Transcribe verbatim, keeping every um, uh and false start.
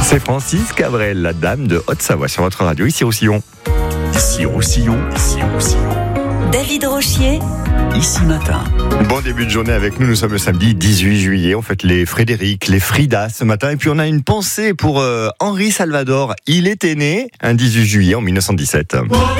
C'est Francis Cabrel, la dame de Haute-Savoie sur votre radio, ici au Sillon. Ici au Sillon, ici au Sillon. David Rochier, Ici matin. Bon début de journée avec nous, nous sommes le samedi dix-huit juillet, on fête les Frédéric, les Frida ce matin, et puis on a une pensée pour euh, Henri Salvador. Il était né un dix-huit juillet en mille neuf cent dix-sept.